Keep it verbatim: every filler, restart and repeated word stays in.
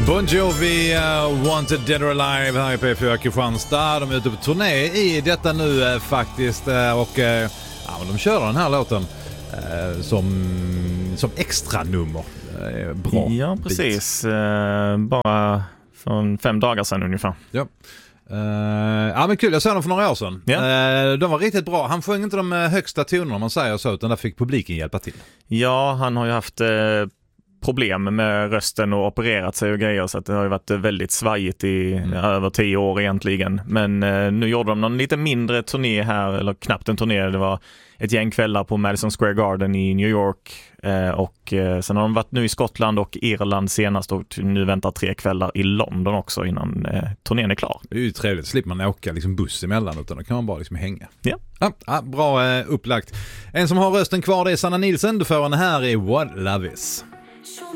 Bon Jovi, uh, Wanted Dead or Alive här i P fyra Kristianstad. De är ute på turné i detta nu uh, faktiskt uh, och uh, ja, men de kör den här låten uh, som, som extra nummer. Uh, bra. Ja, precis. Uh, bara för fem dagar sedan ungefär. Ja. Uh, ja men kul, jag såg dem för några år sedan. Ja. Uh, de var riktigt bra. Han sjöng inte de högsta tonerna om man säger så, utan där fick publiken hjälpa till. Ja, han har ju haft uh, problem med rösten och opererat sig och grejer, så att det har ju varit väldigt svajigt i mm. över tio år egentligen. Men uh, nu gjorde de någon lite mindre turné här, eller knappt en turné. Det var ett gäng kvällar på Madison Square Garden i New York uh, och uh, sen har de varit nu i Skottland och Irland senast, och nu väntar tre kvällar i London också innan uh, turnén är klar. Det är ju trevligt, slipper man åka liksom buss emellan, utan då kan man bara liksom hänga. Ja. Ja, ja, bra uh, upplagt. En som har rösten kvar, det är Sanna Nielsen. Du får henne här i What Love Is.